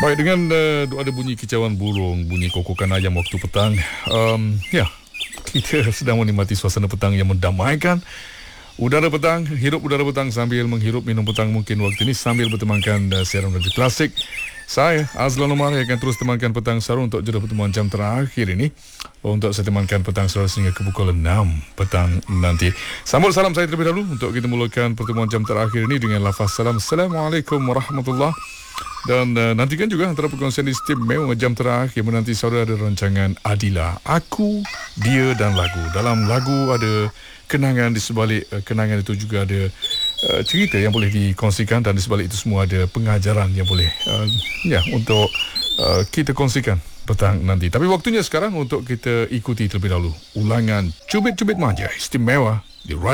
Baik, dengan ada bunyi kicauan burung, bunyi kokokan ayam waktu petang. Kita sedang menikmati suasana petang yang mendamaikan. Udara petang, hirup udara petang sambil menghirup minum petang mungkin waktu ini sambil bertemankan siaran radio klasik. Saya, Azlan Umar, yang akan terus temankan petang Saru untuk jeda pertemuan jam terakhir ini. Untuk saya temankan petang Saru sehingga ke pukul 6 petang nanti. Sambut salam saya terlebih dahulu untuk kita mulakan pertemuan jam terakhir ini dengan lafaz salam. Assalamualaikum warahmatullahi. Dan nantikan juga antara perkongsian istimewa jam terakhir menanti saudara ada rancangan Adila, Aku, Dia dan Lagu. Dalam lagu ada kenangan, di sebalik kenangan itu juga ada cerita yang boleh dikongsikan, dan di sebalik itu semua ada pengajaran yang boleh untuk kita kongsikan petang nanti. Tapi waktunya sekarang untuk kita ikuti terlebih dahulu ulangan Cubit-Cubit Manja istimewa di